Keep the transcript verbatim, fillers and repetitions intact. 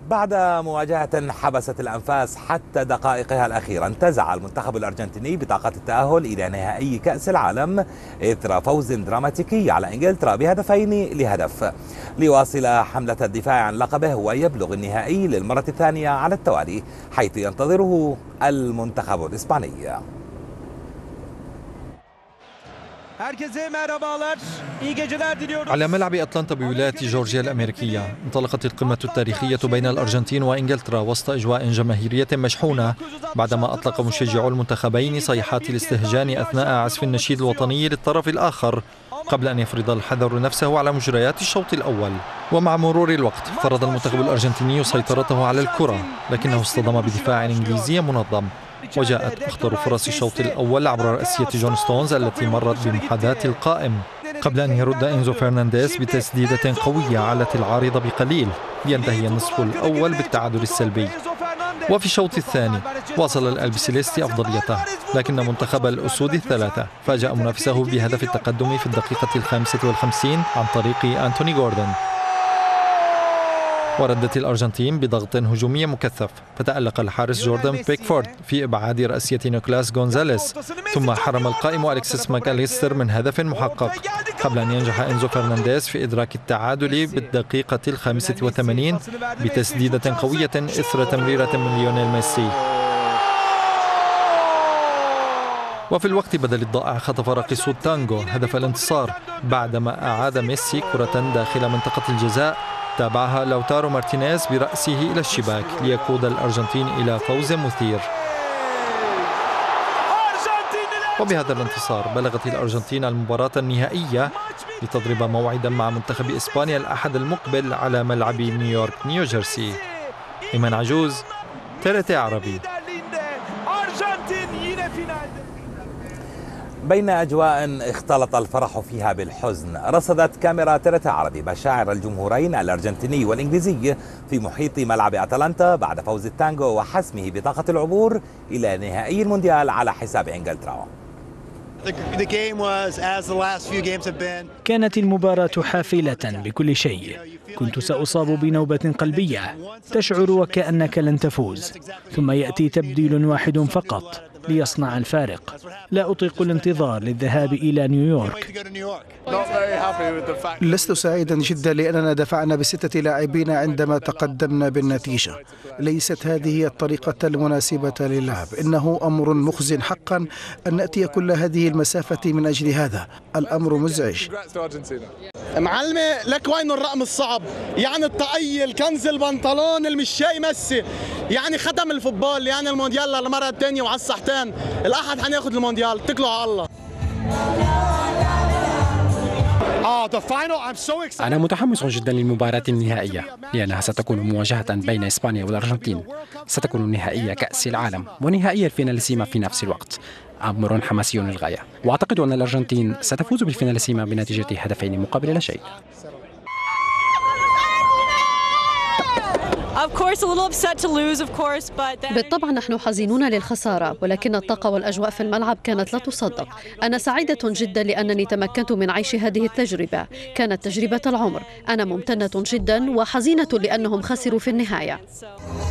بعد مواجهة حبست الأنفاس حتى دقائقها الأخيرة، انتزع المنتخب الأرجنتيني بطاقة التأهل إلى نهائي كأس العالم إثر فوز دراماتيكي على إنجلترا بهدفين لهدف، ليواصل حملة الدفاع عن لقبه ويبلغ النهائي للمرة الثانية على التوالي، حيث ينتظره المنتخب الإسباني. على ملعب أتلانتا بولاية جورجيا الأمريكية انطلقت القمة التاريخية بين الأرجنتين وإنجلترا وسط أجواء جماهيرية مشحونة، بعدما أطلق مشجعو المنتخبين صيحات الاستهجان أثناء عزف النشيد الوطني للطرف الآخر، قبل أن يفرض الحذر نفسه على مجريات الشوط الأول. ومع مرور الوقت فرض المنتخب الأرجنتيني سيطرته على الكرة، لكنه اصطدم بدفاع إنجليزي منظم، وجاءت أخطر فرص الشوط الأول عبر رأسية جون ستونز التي مرت بمحاذاة القائم، قبل أن يرد إنزو فرنانديز بتسديدة قوية علت العارضة بقليل لينتهي النصف الأول بالتعادل السلبي. وفي الشوط الثاني واصل الألبسيليستي أفضليته، لكن منتخب الأسود الثلاثة فاجأ منافسه بهدف التقدم في الدقيقة الخامسة والخمسين عن طريق أنتوني غوردون. وردت الأرجنتين بضغط هجومي مكثف، فتألق الحارس جوردان بيكفورد في إبعاد رأسية نيكولاس غونزاليس، ثم حرم القائم أليكسيس ماكاليستر من هدف محقق، قبل أن ينجح إنزو فرنانديز في إدراك التعادل بالدقيقة الخامسة والثمانين بتسديدة قوية إثر تمريرة من ليونيل ميسي. وفي الوقت بدل الضائع خطف راقصو التانغو هدف الانتصار بعدما أعاد ميسي كرة داخل منطقة الجزاء تابعها لوتارو مارتينيز برأسه إلى الشباك ليقود الأرجنتين إلى فوز مثير. وبهذا الانتصار بلغت الأرجنتين المباراة النهائية لتضرب موعدا مع منتخب إسبانيا الأحد المقبل على ملعب نيويورك نيوجيرسي. إيمان عجوز، ترتي عربي. بين أجواء اختلط الفرح فيها بالحزن، رصدت كاميرا ترتي عربي مشاعر الجمهورين الأرجنتيني والإنجليزي في محيط ملعب أتلانتا بعد فوز التانغو وحسمه بطاقة العبور إلى نهائي المونديال على حساب إنجلترا. كانت المباراة حافلة بكل شيء، كنت سأصاب بنوبة قلبية، تشعر وكأنك لن تفوز، ثم يأتي تبديل واحد فقط ليصنع الفارق. لا أطيق الانتظار للذهاب إلى نيويورك. لست سعيدا جدا لأننا دفعنا بستة لاعبين عندما تقدمنا بالنتيجة. ليست هذه الطريقة المناسبة للعب. إنه أمر مخزن حقا أن نأتي كل هذه المسافة من أجل هذا. الأمر مزعج. معلمة لك وين الرقم الصعب؟ يعني الطاقية، الكنز، البنطلون، المشاي، ميسي، يعني ختم الفوتبول، يعني المونديال للمرة الثانية وعلى الصحتين. الأحد حناخد المونديال، اتكلوا على الله. أنا متحمس جدا للمباراة النهائية لأنها ستكون مواجهة بين إسبانيا والأرجنتين. ستكون نهائية كأس العالم ونهائية الفيناليسيما في نفس الوقت. أمر حماسي للغاية، وأعتقد أن الأرجنتين ستفوز بالفيناليسيما بنتيجة هدفين مقابل لا شيء. بالطبع نحن حزينون للخسارة، ولكن الطاقة والأجواء في الملعب كانت لا تصدق. أنا سعيدة جدا لأنني تمكنت من عيش هذه التجربة، كانت تجربة العمر. أنا ممتنة جدا وحزينة لأنهم خسروا في النهاية.